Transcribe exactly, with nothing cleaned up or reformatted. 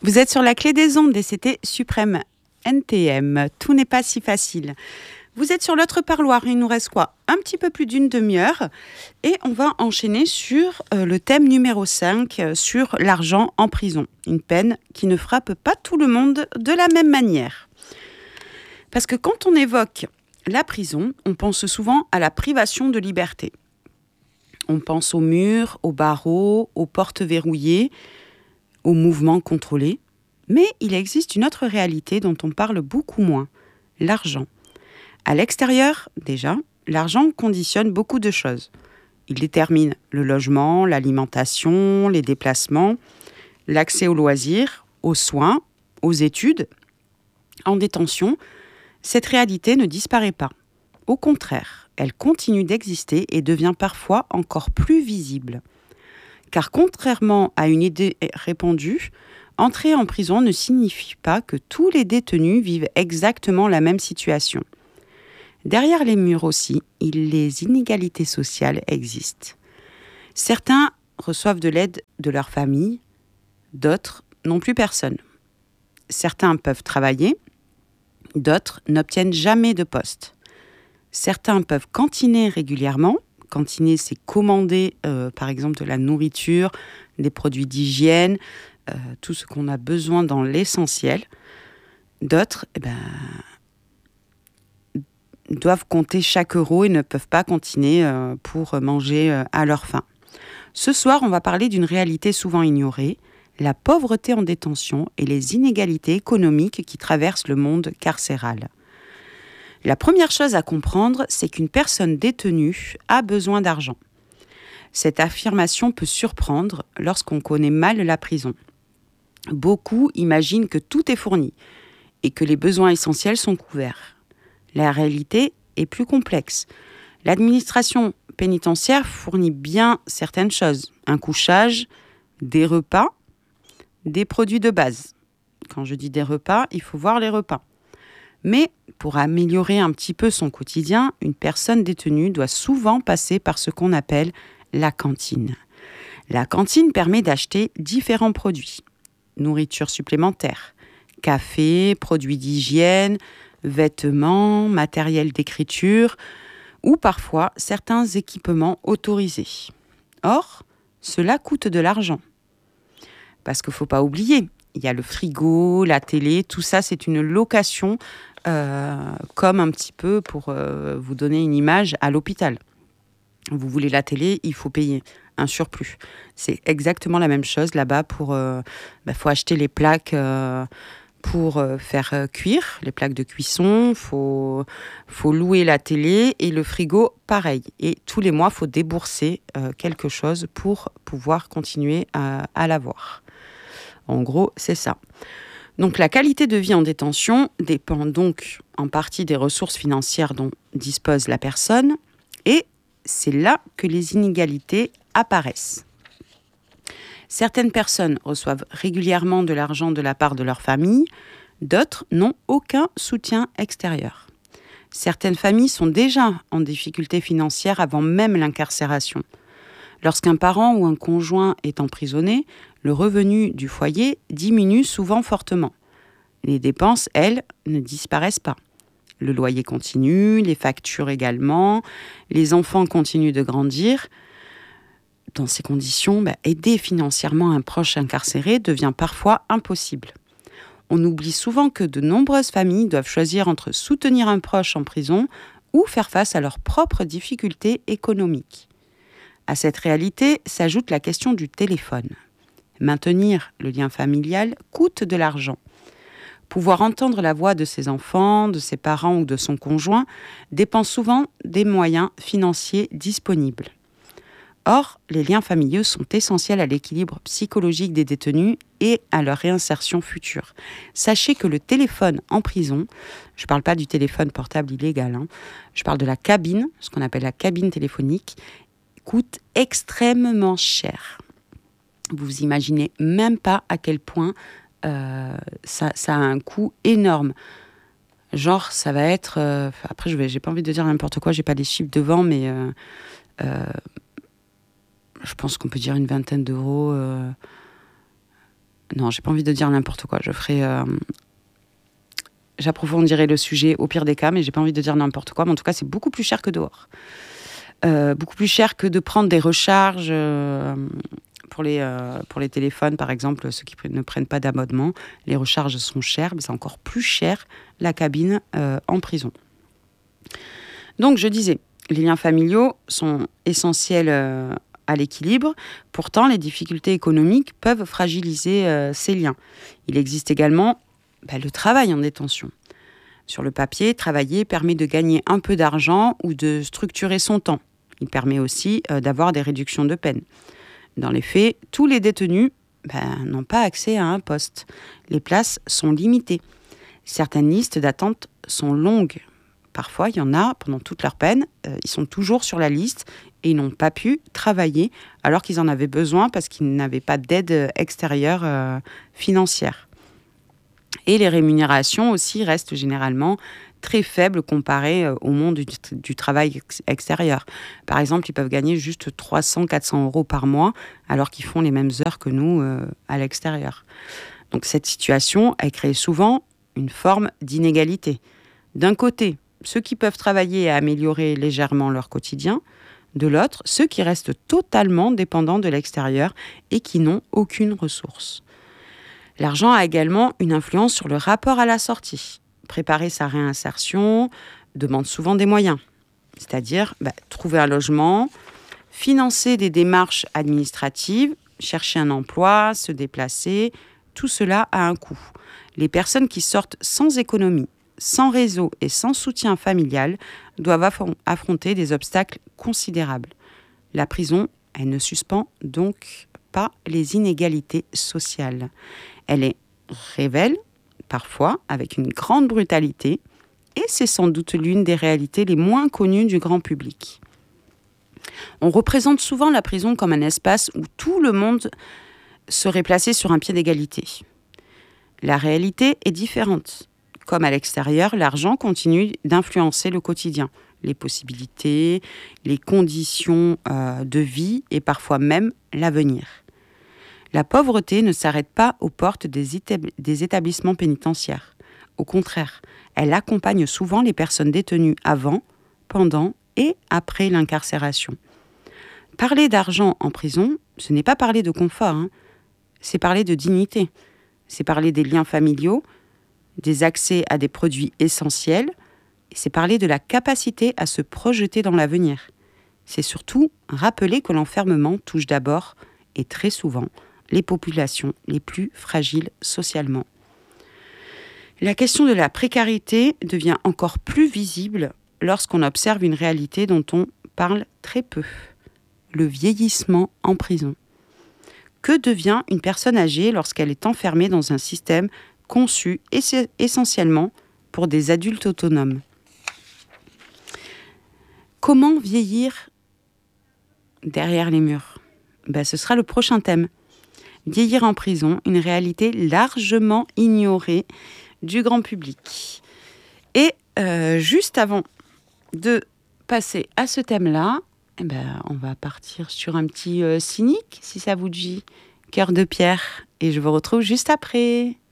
Vous êtes sur la clé des ondes et c'était Suprême N T M. Tout n'est pas si facile. Vous êtes sur l'autre parloir, il nous reste quoi ? Un petit peu plus d'une demi-heure et on va enchaîner sur euh, le thème numéro cinq, euh, sur l'argent en prison. Une peine qui ne frappe pas tout le monde de la même manière. Parce que quand on évoque la prison, on pense souvent à la privation de liberté. On pense aux murs, aux barreaux, aux portes verrouillées, aux mouvements contrôlés. Mais il existe une autre réalité dont on parle beaucoup moins, l'argent. À l'extérieur, déjà, l'argent conditionne beaucoup de choses. Il détermine le logement, l'alimentation, les déplacements, l'accès aux loisirs, aux soins, aux études. En détention, cette réalité ne disparaît pas. Au contraire, elle continue d'exister et devient parfois encore plus visible. Car contrairement à une idée répandue, entrer en prison ne signifie pas que tous les détenus vivent exactement la même situation. Derrière les murs aussi, les inégalités sociales existent. Certains reçoivent de l'aide de leur famille, d'autres n'ont plus personne. Certains peuvent travailler, d'autres n'obtiennent jamais de poste. Certains peuvent cantiner régulièrement. Cantiner, c'est commander, euh, par exemple, de la nourriture, des produits d'hygiène, euh, tout ce qu'on a besoin dans l'essentiel. D'autres, eh ben, doivent compter chaque euro et ne peuvent pas cantiner euh, pour manger euh, à leur faim. Ce soir, on va parler d'une réalité souvent ignorée, la pauvreté en détention et les inégalités économiques qui traversent le monde carcéral. La première chose à comprendre, c'est qu'une personne détenue a besoin d'argent. Cette affirmation peut surprendre lorsqu'on connaît mal la prison. Beaucoup imaginent que tout est fourni et que les besoins essentiels sont couverts. La réalité est plus complexe. L'administration pénitentiaire fournit bien certaines choses. Un couchage, des repas, des produits de base. Quand je dis des repas, il faut voir les repas. Mais pour améliorer un petit peu son quotidien, une personne détenue doit souvent passer par ce qu'on appelle la cantine. La cantine permet d'acheter différents produits. Nourriture supplémentaire, café, produits d'hygiène, vêtements, matériel d'écriture ou parfois certains équipements autorisés. Or, cela coûte de l'argent. Parce qu'il ne faut pas oublier, il y a le frigo, la télé, tout ça c'est une location euh, comme un petit peu pour euh, vous donner une image à l'hôpital. Vous voulez la télé, il faut payer un surplus. C'est exactement la même chose là-bas pour... Euh, bah, faut acheter les plaques euh, pour euh, faire euh, cuire, les plaques de cuisson, il faut, faut louer la télé et le frigo, pareil. Et tous les mois, il faut débourser euh, quelque chose pour pouvoir continuer à, à l'avoir. En gros, c'est ça. Donc la qualité de vie en détention dépend donc en partie des ressources financières dont dispose la personne et c'est là que les inégalités apparaissent. Certaines personnes reçoivent régulièrement de l'argent de la part de leur famille, d'autres n'ont aucun soutien extérieur. Certaines familles sont déjà en difficulté financière avant même l'incarcération. Lorsqu'un parent ou un conjoint est emprisonné, le revenu du foyer diminue souvent fortement. Les dépenses, elles, ne disparaissent pas. Le loyer continue, les factures également, les enfants continuent de grandir. Dans ces conditions, bah, aider financièrement un proche incarcéré devient parfois impossible. On oublie souvent que de nombreuses familles doivent choisir entre soutenir un proche en prison ou faire face à leurs propres difficultés économiques. À cette réalité s'ajoute la question du téléphone. Maintenir le lien familial coûte de l'argent. Pouvoir entendre la voix de ses enfants, de ses parents ou de son conjoint dépend souvent des moyens financiers disponibles. Or, les liens familiaux sont essentiels à l'équilibre psychologique des détenus et à leur réinsertion future. Sachez que le téléphone en prison, je ne parle pas du téléphone portable illégal, hein, je parle de la cabine, ce qu'on appelle la cabine téléphonique, coûte extrêmement cher. Vous imaginez même pas à quel point euh, ça, ça a un coût énorme. Genre, ça va être... Euh, après, je vais, j'ai pas envie de dire n'importe quoi, j'ai pas les chiffres devant, mais euh, euh, je pense qu'on peut dire une vingtaine d'euros. Euh, Non, j'ai pas envie de dire n'importe quoi. Je ferai... Euh, j'approfondirai le sujet au pire des cas, mais j'ai pas envie de dire n'importe quoi. Mais en tout cas, c'est beaucoup plus cher que dehors. Euh, beaucoup plus cher que de prendre des recharges euh, pour, les, euh, pour les téléphones, par exemple, ceux qui ne prennent pas d'abonnement. Les recharges sont chères, mais c'est encore plus cher la cabine euh, en prison. Donc, je disais, les liens familiaux sont essentiels euh, à l'équilibre. Pourtant, les difficultés économiques peuvent fragiliser euh, ces liens. Il existe également bah, le travail en détention. Sur le papier, travailler permet de gagner un peu d'argent ou de structurer son temps. Il permet aussi euh, d'avoir des réductions de peine. Dans les faits, tous les détenus ben, n'ont pas accès à un poste. Les places sont limitées. Certaines listes d'attente sont longues. Parfois, il y en a, pendant toute leur peine, euh, ils sont toujours sur la liste et ils n'ont pas pu travailler alors qu'ils en avaient besoin parce qu'ils n'avaient pas d'aide extérieure euh, financière. Et les rémunérations aussi restent généralement très faibles comparées au monde du, du travail ex- extérieur. Par exemple, ils peuvent gagner juste trois cents à quatre cents euros par mois alors qu'ils font les mêmes heures que nous euh, à l'extérieur. Donc cette situation, elle crée souvent une forme d'inégalité. D'un côté, ceux qui peuvent travailler et améliorer légèrement leur quotidien. De l'autre, ceux qui restent totalement dépendants de l'extérieur et qui n'ont aucune ressource. L'argent a également une influence sur le rapport à la sortie. Préparer sa réinsertion demande souvent des moyens, c'est-à-dire bah, trouver un logement, financer des démarches administratives, chercher un emploi, se déplacer, tout cela a un coût. Les personnes qui sortent sans économie, sans réseau et sans soutien familial doivent aff- affronter des obstacles considérables. La prison, elle ne suspend donc pas les inégalités sociales. Elle les révèle, parfois, avec une grande brutalité, et c'est sans doute l'une des réalités les moins connues du grand public. On représente souvent la prison comme un espace où tout le monde serait placé sur un pied d'égalité. La réalité est différente. Comme à l'extérieur, l'argent continue d'influencer le quotidien, les possibilités, les conditions euh, de vie et parfois même l'avenir. La pauvreté ne s'arrête pas aux portes des, étab- des établissements pénitentiaires. Au contraire, elle accompagne souvent les personnes détenues avant, pendant et après l'incarcération. Parler d'argent en prison, ce n'est pas parler de confort, hein. C'est parler de dignité. C'est parler des liens familiaux, des accès à des produits essentiels, et c'est parler de la capacité à se projeter dans l'avenir. C'est surtout rappeler que l'enfermement touche d'abord, et très souvent, les populations les plus fragiles socialement. La question de la précarité devient encore plus visible lorsqu'on observe une réalité dont on parle très peu, le vieillissement en prison. Que devient une personne âgée lorsqu'elle est enfermée dans un système conçu ess- essentiellement pour des adultes autonomes? Comment vieillir derrière les murs? Ben, ce sera le prochain thème. Vieillir en prison, une réalité largement ignorée du grand public. Et euh, juste avant de passer à ce thème-là, eh ben, on va partir sur un petit euh, cynique, si ça vous dit, cœur de pierre. Et je vous retrouve juste après.